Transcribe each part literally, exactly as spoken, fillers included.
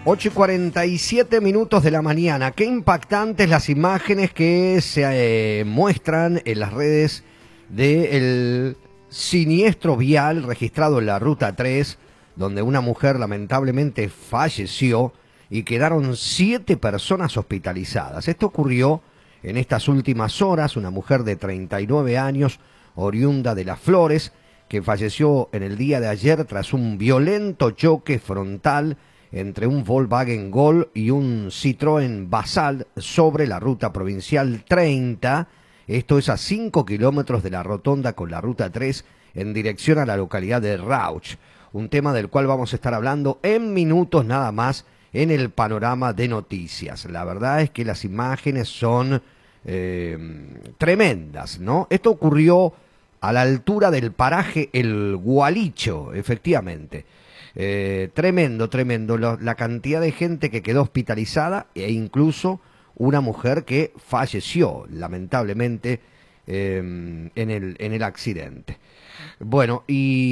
ocho y cuarenta y siete minutos de la mañana. Qué impactantes las imágenes que se eh, muestran en las redes del siniestro vial registrado en la Ruta tres, donde una mujer lamentablemente falleció y quedaron siete personas hospitalizadas. Esto ocurrió en estas últimas horas. Una mujer de treinta y nueve años, oriunda de Las Flores, que falleció en el día de ayer tras un violento choque frontal entre un Volkswagen Gol y un Citroën Basalt sobre la ruta provincial treinta. Esto es a cinco kilómetros de la rotonda con la Ruta tres en dirección a la localidad de Rauch. Un tema del cual vamos a estar hablando en minutos nada más en el panorama de noticias. La verdad es que las imágenes son eh, tremendas, ¿no? Esto ocurrió a la altura del paraje El Gualicho, efectivamente. Eh, tremendo, tremendo. Lo, la cantidad de gente que quedó hospitalizada e incluso una mujer que falleció, lamentablemente, eh, en el, en el accidente. Bueno,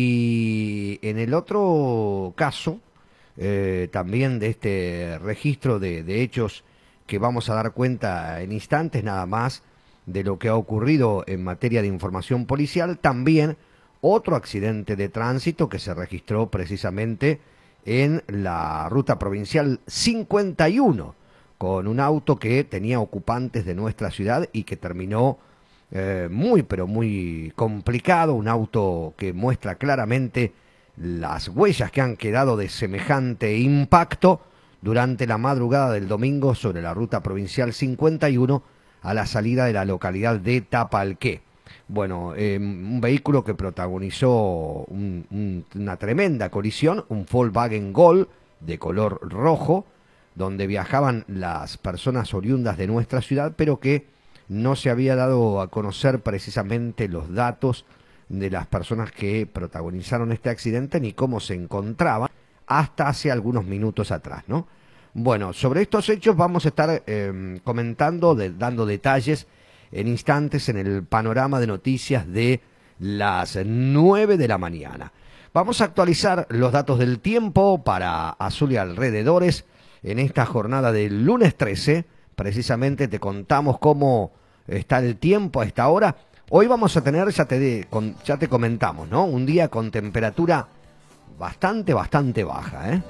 y en el otro caso, eh, también de este registro de, de hechos que vamos a dar cuenta en instantes nada más, de lo que ha ocurrido en materia de información policial, también otro accidente de tránsito que se registró precisamente en la ruta provincial cincuenta y uno, con un auto que tenía ocupantes de nuestra ciudad y que terminó eh, muy, pero muy complicado, un auto que muestra claramente las huellas que han quedado de semejante impacto durante la madrugada del domingo sobre la ruta provincial cincuenta y uno, a la salida de la localidad de Tapalqué. Bueno, eh, un vehículo que protagonizó un, un, una tremenda colisión, un Volkswagen Gol de color rojo, donde viajaban las personas oriundas de nuestra ciudad, pero que no se había dado a conocer precisamente los datos de las personas que protagonizaron este accidente ni cómo se encontraban hasta hace algunos minutos atrás, ¿no? Bueno, sobre estos hechos vamos a estar eh, comentando, de, dando detalles en instantes en el panorama de noticias de las nueve de la mañana. Vamos a actualizar los datos del tiempo para Azul y alrededores en esta jornada del lunes trece. Precisamente te contamos cómo está el tiempo a esta hora. Hoy vamos a tener, ya te, de, con, ya te comentamos, ¿no? Un día con temperatura bastante, bastante baja, ¿eh?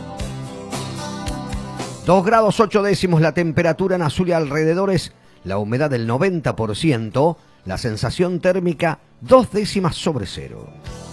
dos grados ocho décimos la temperatura en Azul y alrededores, la humedad del noventa por ciento, la sensación térmica dos décimas sobre cero.